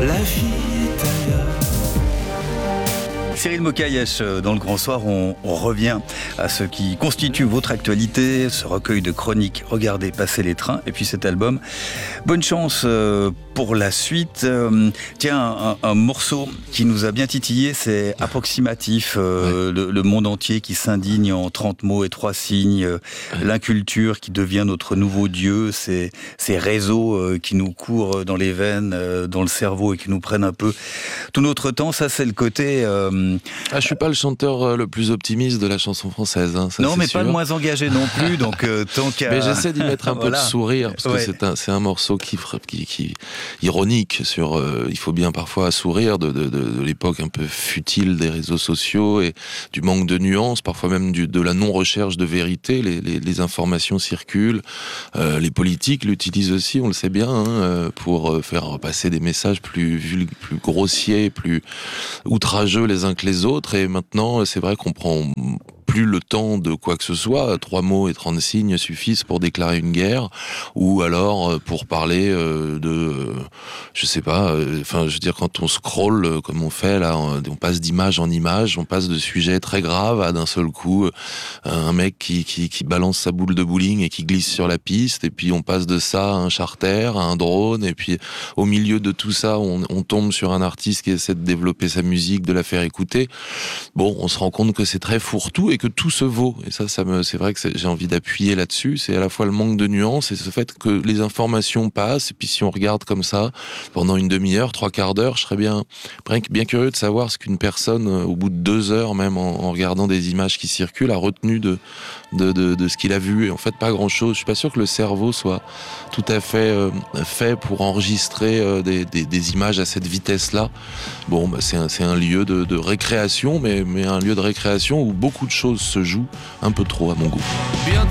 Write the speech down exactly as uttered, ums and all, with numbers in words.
la vie est ailleurs. Cyril Mokayesh, dans le Grand Soir, on, on revient à ce qui constitue votre actualité, ce recueil de chroniques, regardez passer les trains, et puis cet album. Bonne chance pour la suite. Tiens, un, un morceau qui nous a bien titillé, c'est Approximatif, euh, ouais. le, le monde entier qui s'indigne en trente mots et trois signes, ouais. L'inculture qui devient notre nouveau dieu, ces, ces réseaux euh, qui nous courent dans les veines, euh, dans le cerveau et qui nous prennent un peu tout notre temps. Ça, c'est le côté... Euh, Ah, je suis pas le chanteur le plus optimiste de la chanson française. Hein, ça, non, c'est mais sûr. pas le moins engagé non plus. Donc euh, tant qu'à. Mais j'essaie d'y mettre un voilà. peu de sourire parce ouais. que c'est un c'est un morceau qui qui, qui ironique sur. Euh, il faut bien parfois sourire de, de, de, de l'époque un peu futile des réseaux sociaux et du manque de nuances, parfois même du, de la non-recherche de vérité. Les, les, les informations circulent. Euh, les politiques l'utilisent aussi, on le sait bien, hein, pour faire passer des messages plus vulg- plus grossiers, plus outrageux les uns que les autres, et maintenant c'est vrai qu'on prend plus le temps de quoi que ce soit, trois mots et trente signes suffisent pour déclarer une guerre, ou alors pour parler de, je sais pas, enfin je veux dire quand on scrolle comme on fait là, on passe d'image en image, on passe de sujets très graves à d'un seul coup un mec qui, qui, qui balance sa boule de bowling et qui glisse sur la piste, et puis on passe de ça à un charter, à un drone, et puis au milieu de tout ça on, on tombe sur un artiste qui essaie de développer sa musique, de la faire écouter. Bon, on se rend compte que c'est très fourre-tout et que tout se vaut. Et ça, ça me, c'est vrai que c'est, j'ai envie d'appuyer là-dessus. C'est à la fois le manque de nuances et ce fait que les informations passent. Et puis si on regarde comme ça pendant une demi-heure, trois quarts d'heure, je serais bien, bien curieux de savoir ce qu'une personne, au bout de deux heures même, en, en regardant des images qui circulent, a retenu de, de, de, de ce qu'il a vu. Et en fait, pas grand-chose. Je suis pas sûr que le cerveau soit tout à fait euh, fait pour enregistrer euh, des, des, des images à cette vitesse-là. Bon, bah, c'est un, c'est un lieu de, de récréation, mais, mais un lieu de récréation où beaucoup de choses se jouent un peu trop à mon goût. Bientôt